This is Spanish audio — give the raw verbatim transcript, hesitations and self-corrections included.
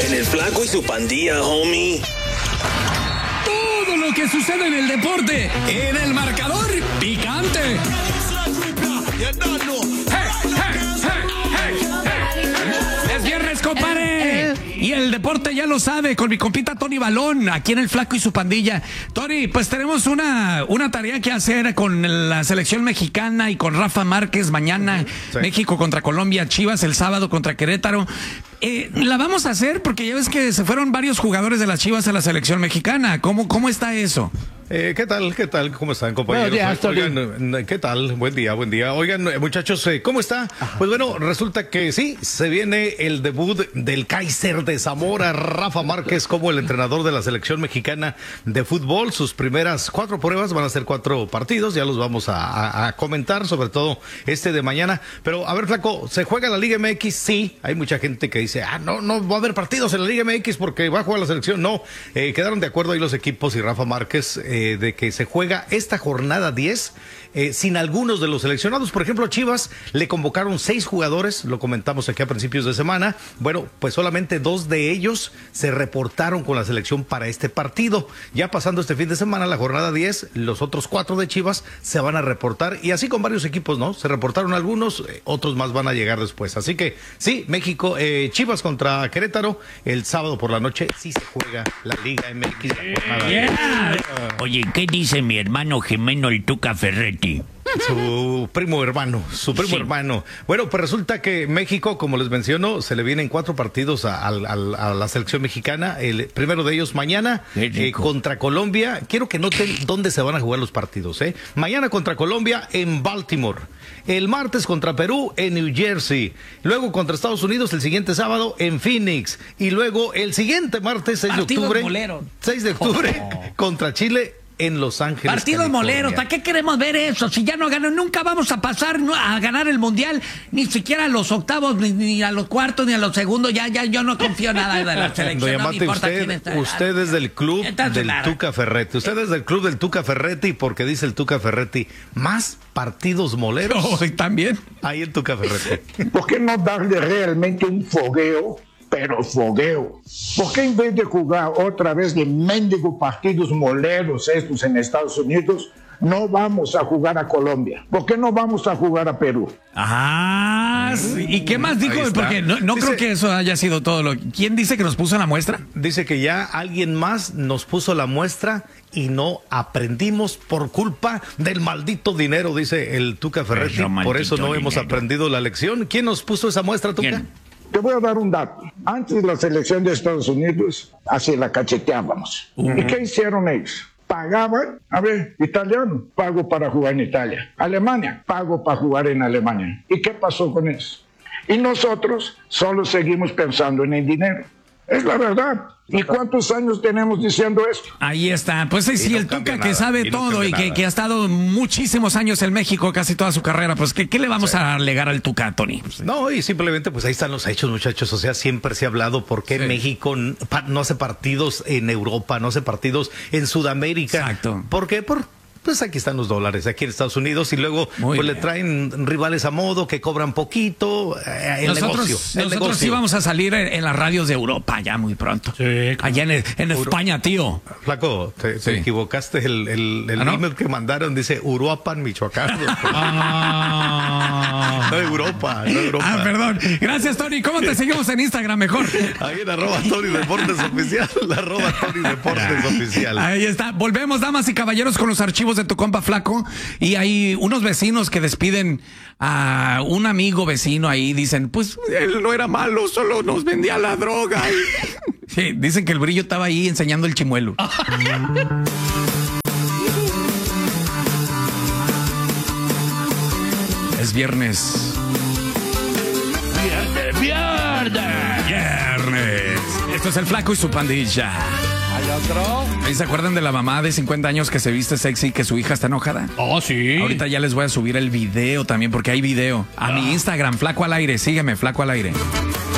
En el Flaco y su pandilla, homie. Todo lo que sucede en el deporte, en el marcador picante. Hey, hey, hey, hey, hey. Es viernes, compadre. Y el deporte ya lo sabe, con mi compita Tony Balón, aquí en el Flaco y su pandilla. Tony, pues tenemos una, una tarea que hacer con la selección mexicana y con Rafa Márquez mañana. Sí. México contra Colombia, Chivas el sábado contra Querétaro. Eh, la vamos a hacer porque ya ves que se fueron varios jugadores de las Chivas a la selección mexicana. ¿Cómo, cómo está eso? Eh, ¿Qué tal? ¿Qué tal? ¿Cómo están, compañeros? Días, Oigan, ¿qué tal? Buen día, buen día. Oigan, muchachos, ¿cómo está? Ajá. Pues bueno, resulta que sí, se viene el debut del Kaiser de Zamora, Rafa Márquez, como el entrenador de la selección mexicana de fútbol. Sus primeras cuatro pruebas van a ser cuatro partidos, ya los vamos a, a, a comentar, sobre todo este de mañana. Pero, a ver, Flaco, ¿se juega la Liga M X? Sí, hay mucha gente que dice, ah, no, no va a haber partidos en la Liga M X porque va a jugar la selección. No, eh, quedaron de acuerdo ahí los equipos y Rafa Márquez, eh, de que se juega esta jornada diez eh, sin algunos de los seleccionados. Por ejemplo, Chivas le convocaron seis jugadores, lo comentamos aquí a principios de semana. Bueno, pues solamente dos de ellos se reportaron con la selección para este partido. Ya pasando este fin de semana, la jornada diez, los otros cuatro de Chivas se van a reportar, y así con varios equipos, ¿no? Se reportaron algunos, eh, otros más van a llegar después. Así que sí, México, eh, Chivas contra Querétaro, el sábado por la noche sí se juega la Liga M X. La jornada yeah. Oye, ¿qué dice mi hermano gemeno el Tuca Ferretti? Su primo hermano, su primo sí. hermano. Bueno, pues resulta que México, como les menciono, se le vienen cuatro partidos a, a, a la selección mexicana. El primero de ellos mañana eh, contra Colombia. Quiero que noten dónde se van a jugar los partidos, ¿eh? Mañana contra Colombia en Baltimore. El martes contra Perú en New Jersey. Luego contra Estados Unidos el siguiente sábado en Phoenix. Y luego el siguiente martes, seis de octubre, seis de octubre oh. contra Chile en Los Ángeles, partidos California. moleros, ¿para qué queremos ver eso? Si ya no ganó, nunca vamos a pasar a ganar el Mundial, ni siquiera a los octavos, ni, ni a los cuartos, ni a los segundos. Ya, ya, yo no confío nada de la selección. No me importa usted, quién está. Usted es del club del nada. Tuca Ferretti. Usted es del club del Tuca Ferretti, porque dice el Tuca Ferretti, más partidos moleros. Oh, ¿y también? Ahí el Tuca Ferretti. ¿Por qué no darle realmente un fogueo? Pero fogueo. ¿Por qué en vez de jugar otra vez de mendigo partidos moleros estos en Estados Unidos, no vamos a jugar a Colombia? ¿Por qué no vamos a jugar a Perú? Ah, sí. ¿Y qué más dijo? Porque no, no dice, creo que eso haya sido todo lo... ¿Quién dice que nos puso la muestra? Dice que ya alguien más nos puso la muestra y no aprendimos por culpa del maldito dinero, dice el Tuca Ferretti. Por eso no dinero. hemos aprendido la lección. ¿Quién nos puso esa muestra, Tuca? ¿Quién? Te voy a dar un dato. Antes de la selección de Estados Unidos, así la cacheteábamos. Uh-huh. ¿Y qué hicieron ellos? Pagaban, a ver, italiano, pago para jugar en Italia. Alemania, pago para jugar en Alemania. ¿Y qué pasó con eso? Y nosotros solo seguimos pensando en el dinero. Es la verdad. ¿Y cuántos años tenemos diciendo esto? Ahí está. Pues sí, sí, no el Tuca que sabe y todo no y que, que ha estado muchísimos años en México, casi toda su carrera. Pues, ¿qué, qué le vamos sí. a alegar al Tuca, Tony? No, y simplemente, pues ahí están los hechos, muchachos. O sea, siempre se ha hablado por qué sí. México no hace partidos en Europa, no hace partidos en Sudamérica. Exacto. ¿Por qué? Por... Pues aquí están los dólares, aquí en Estados Unidos, y luego pues le traen rivales a modo que cobran poquito. Eh, el nosotros negocio, el nosotros negocio. sí vamos a salir en, en las radios de Europa ya muy pronto. Sí, claro. Allá en, en España, tío. Flaco, te, sí. te equivocaste. El, el, el ¿Ah, no? email que mandaron dice Uruapan, Michoacán. ah. No Europa, no Europa. Ah, perdón. Gracias, Tony. ¿Cómo te seguimos en Instagram mejor? Ahí en arroba Tony Deportes Oficial. Arroba Tony Deportes Oficial. Ahí está. Volvemos, damas y caballeros, con los archivos de tu compa Flaco, y hay unos vecinos que despiden a un amigo vecino ahí, dicen, pues él no era malo, solo nos vendía la droga. Sí, dicen que el Brillo estaba ahí enseñando el chimuelo. Es viernes. Viernes, viernes. Viernes. Esto es el Flaco y su pandilla. ¿Hay otro? ¿Ahí se acuerdan de la mamá de cincuenta años que se viste sexy y que su hija está enojada? Oh, sí. Ahorita ya les voy a subir el video también, porque hay video. A ah. mi Instagram, Flaco al Aire. Sígueme, Flaco al Aire.